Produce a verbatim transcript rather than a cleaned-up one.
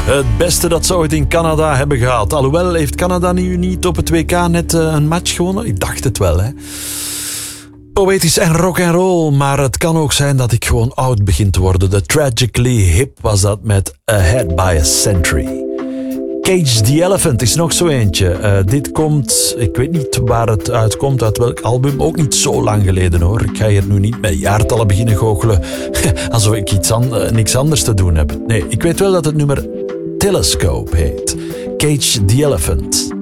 Het beste dat ze ooit in Canada hebben gehad. Alhoewel, heeft Canada nu niet op het W K net uh, een match gewonnen? Ik dacht het wel, hè. Poëtisch en rock'n'roll, maar het kan ook zijn dat ik gewoon oud begin te worden. The Tragically Hip was dat met Ahead by a Century. Cage the Elephant is nog zo eentje. Uh, dit komt, ik weet niet waar het uitkomt, uit welk album. Ook niet zo lang geleden hoor. Ik ga hier nu niet met jaartallen beginnen goochelen. Alsof ik iets an- uh, niks anders te doen heb. Nee, ik weet wel dat het nummer Telescope heet. Cage the Elephant.